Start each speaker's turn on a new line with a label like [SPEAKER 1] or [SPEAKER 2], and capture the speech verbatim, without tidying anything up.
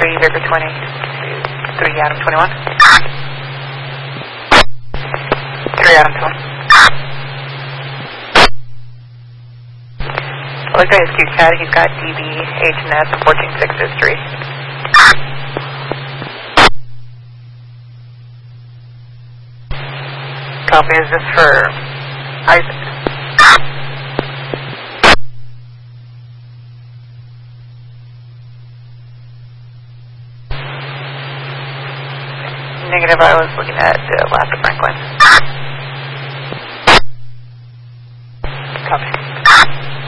[SPEAKER 1] three, Victor twenty, three, Adam twenty-one. three, Adam twenty. Look at his Q CAD, he's got D B, H N S, and fourteen six history. Copy, is this for Isaac? Negative, I was looking at uh, Last of Franklin.